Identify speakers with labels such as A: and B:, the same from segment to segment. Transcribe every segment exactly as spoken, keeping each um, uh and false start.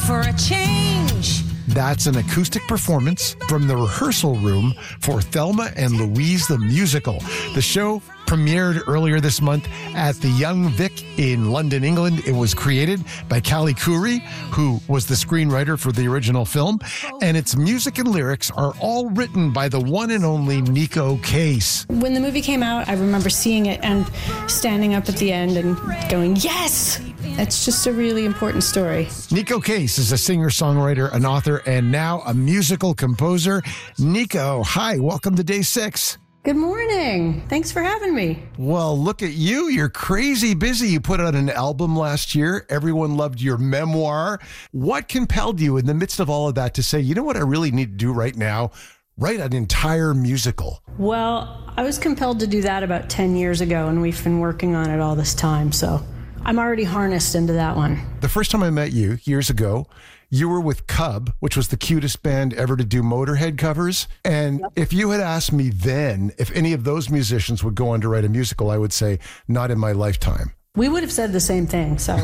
A: for a change.
B: That's an acoustic performance from the rehearsal room for Thelma and Louise the Musical. The show premiered earlier this month at the Young Vic in London, England. It was created by Callie Khoury, who was the screenwriter for the original film, and its music and lyrics are all written by the one and only Neko Case.
C: When the movie came out, I remember seeing it and standing up at the end and going, yes! It's just a really important story.
B: Neko Case is a singer-songwriter, an author, and now a musical composer. Neko, hi, welcome to Day Six.
C: Good morning. Thanks for having me.
B: Well, look at you. You're crazy busy. You put out an album last year. Everyone loved your memoir. What compelled you in the midst of all of that to say, you know what I really need to do right now? Write an entire musical.
C: Well, I was compelled to do that about ten years ago, and we've been working on it all this time, so I'm already harnessed into that one.
B: The first time I met you years ago, you were with Cub, which was the cutest band ever to do Motorhead covers. And yep. If you had asked me then if any of those musicians would go on to write a musical, I would say, not in my lifetime.
C: We would have said the same thing. So,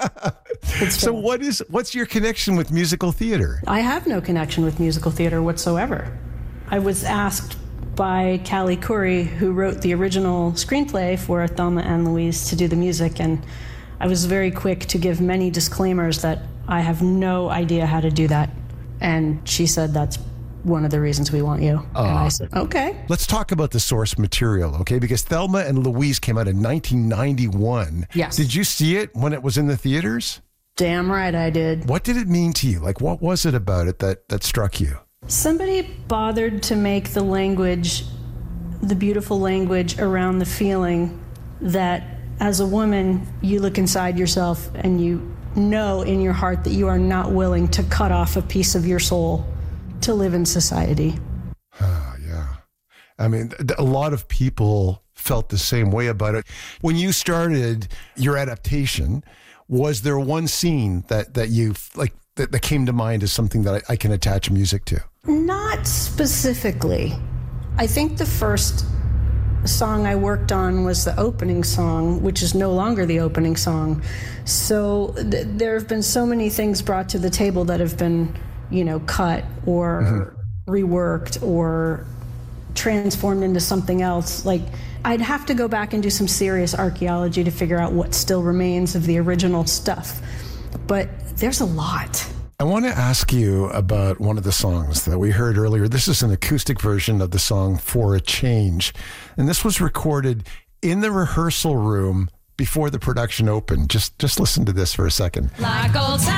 B: so what is what's your connection with musical theater?
C: I have no connection with musical theater whatsoever. I was asked by Callie Khoury, who wrote the original screenplay for Thelma and Louise, to do the music, and I was very quick to give many disclaimers that I have no idea how to do that. And she said, that's one of the reasons we want you. Uh, and I said, okay.
B: Let's talk about the source material, okay? Because Thelma and Louise came out in nineteen ninety-one.
C: Yes.
B: Did you see it when it was in the theaters?
C: Damn right I did.
B: What did it mean to you? Like, what was it about it that, that struck you?
C: Somebody bothered to make the language, the beautiful language around the feeling that as a woman, you look inside yourself and you know in your heart that you are not willing to cut off a piece of your soul to live in society.
B: Uh, yeah. I mean, a lot of people felt the same way about it. When you started your adaptation, was there one scene that, that you, like, that, that came to mind as something that I, I can attach music to?
C: Not specifically. I think the first song I worked on was the opening song, which is no longer the opening song. So th- there have been so many things brought to the table that have been, you know, cut or mm-hmm. reworked or transformed into something else. Like, I'd have to go back and do some serious archaeology to figure out what still remains of the original stuff. But there's a lot.
B: I want to ask you about one of the songs that we heard earlier. This is an acoustic version of the song For a Change. And this was recorded in the rehearsal room before the production opened. Just just listen to this for a second.
A: Like old time.